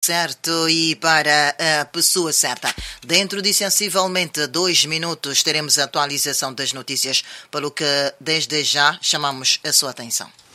Certo, e para a pessoa certa. Dentro de sensivelmente 2 minutos teremos a atualização das notícias, pelo que desde já chamamos a sua atenção.